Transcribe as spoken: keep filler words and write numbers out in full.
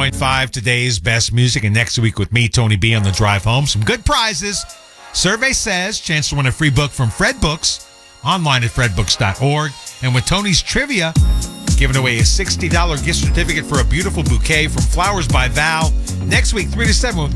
point five, today's best music, and next week with me, Tony B, on the drive home. Some good prizes. Survey says, chance to win a free book from Fred Books, online at fred books dot org. And with Tony's Trivia, giving away a sixty dollars gift certificate for a beautiful bouquet from Flowers by Val. Next week, three to seven with